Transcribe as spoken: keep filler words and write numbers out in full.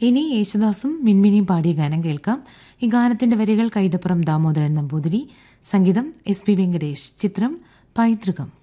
ഇനി യേശുദാസും മിൻമിനിയും പാടിയ ഗാനം കേൾക്കാം. ഈ ഗാനത്തിന്റെ വരികൾ കൈതപ്പുറം ദാമോദരൻ നമ്പൂതിരി, സംഗീതം എസ് പി വെങ്കടേഷ്, ചിത്രം പൈതൃകം.